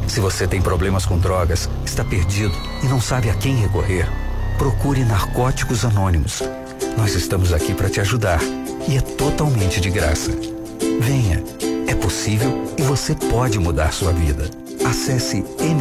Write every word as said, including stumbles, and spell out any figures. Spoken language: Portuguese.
Se você tem problemas com drogas, está perdido e não sabe a quem recorrer, procure Narcóticos Anônimos. Nós estamos aqui para te ajudar e é totalmente de graça. Venha, é possível e você pode mudar sua vida. Acesse N